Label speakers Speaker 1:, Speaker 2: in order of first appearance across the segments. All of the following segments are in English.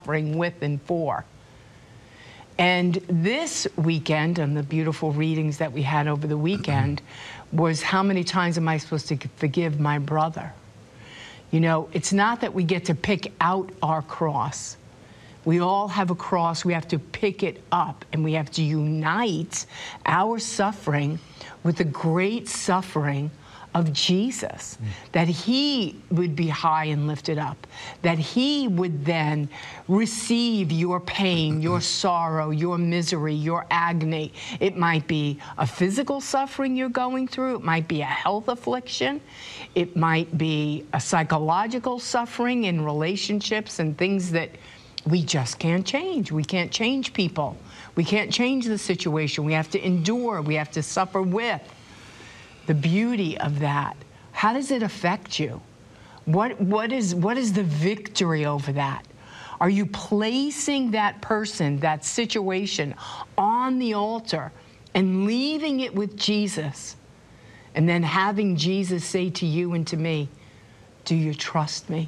Speaker 1: suffering with and for. And this weekend, and the beautiful readings that we had over the weekend, was how many times am I supposed to forgive my brother? You know, it's not that we get to pick out our cross. We all have a cross. We have to pick it up, and we have to unite our suffering with the great suffering of Jesus, that he would be high and lifted up, that he would then receive your pain, your sorrow, your misery, your agony. It might be a physical suffering you're going through. It might be a health affliction. It might be a psychological suffering in relationships and things that we just can't change. We can't change people. We can't change the situation. We have to endure. We have to suffer with. The beauty of that. How does it affect you? What is the victory over that? Are you placing that person, that situation on the altar and leaving it with Jesus, and then having Jesus say to you and to me, do you trust me?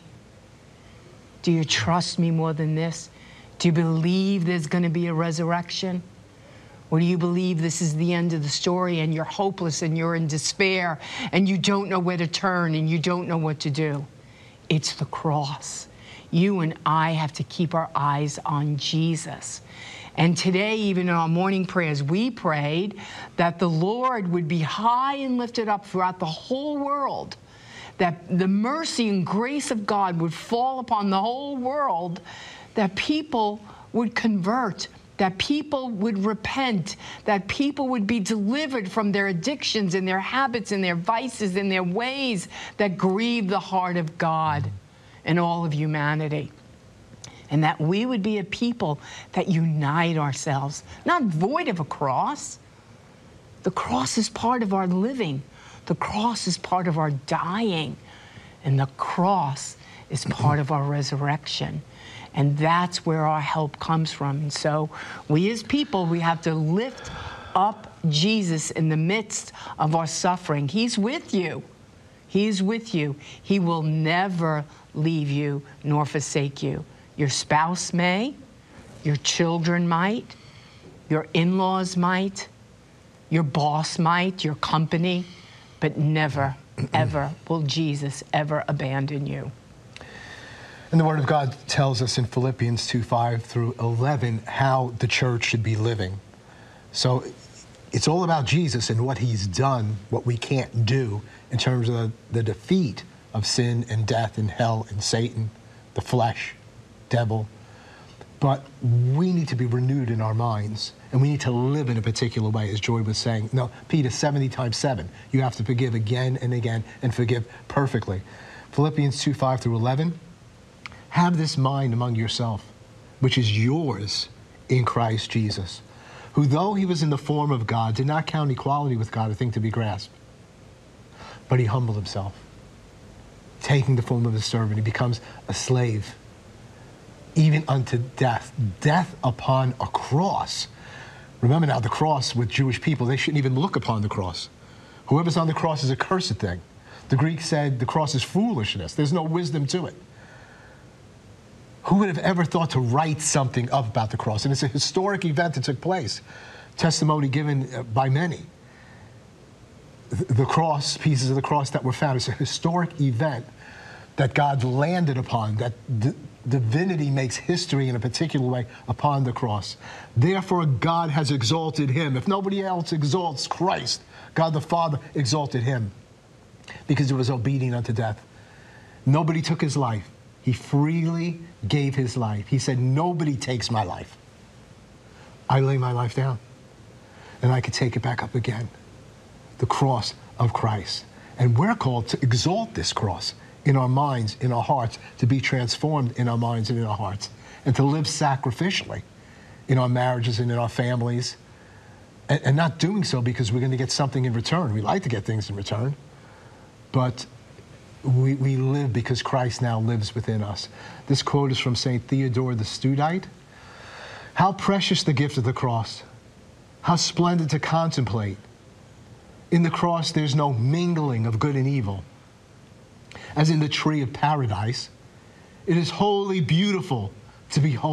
Speaker 1: Do you trust me more than this? Do you believe there's going to be a resurrection? Or do you believe this is the end of the story and you're hopeless and you're in despair and you don't know where to turn and you don't know what to do? It's the cross. You and I have to keep our eyes on Jesus. And today, even in our morning prayers, we prayed that the Lord would be high and lifted up throughout the whole world, that the mercy and grace of God would fall upon the whole world, that people would convert, that people would repent, that people would be delivered from their addictions and their habits and their vices and their ways that grieve the heart of God and all of humanity. And that we would be a people that unite ourselves, not void of a cross. The cross is part of our living. The cross is part of our dying. And the cross is part of our resurrection. And that's where our help comes from. And so we as people, we have to lift up Jesus in the midst of our suffering. He's with you. He's with you. He will never leave you nor forsake you. Your spouse may, your children might, your in-laws might, your boss might, your company, but never, ever will Jesus ever abandon you.
Speaker 2: And the Word of God tells us in Philippians 2:5-11 how the church should be living. So it's all about Jesus and what he's done, what we can't do in terms of the defeat of sin and death and hell and Satan, the flesh, devil. But we need to be renewed in our minds, and we need to live in a particular way, as Joy was saying. No, Peter, 70 times 7. You have to forgive again and again and forgive perfectly. Philippians 2:5-11. Have this mind among yourself, which is yours in Christ Jesus, who though he was in the form of God, did not count equality with God a thing to be grasped, but he humbled himself, taking the form of a servant. He becomes a slave, even unto death, death upon a cross. Remember now, the cross with Jewish people, they shouldn't even look upon the cross. Whoever's on the cross is a cursed thing. The Greek said the cross is foolishness. There's no wisdom to it. Who would have ever thought to write something up about the cross? And it's a historic event that took place, testimony given by many. The cross, pieces of the cross that were found, it's a historic event that God landed upon, that divinity makes history in a particular way upon the cross. Therefore, God has exalted him. If nobody else exalts Christ, God the Father exalted him because he was obedient unto death. Nobody took his life. He freely gave his life. He said, nobody takes my life. I lay my life down, and I could take it back up again. The cross of Christ. And we're called to exalt this cross in our minds, in our hearts, to be transformed in our minds and in our hearts, and to live sacrificially in our marriages and in our families, and not doing so because we're going to get something in return. We like to get things in return, but we live because Christ now lives within us. This quote is from St. Theodore the Studite. How precious the gift of the cross. How splendid to contemplate. In the cross, there's no mingling of good and evil. As in the tree of paradise, it is wholly beautiful to be holy.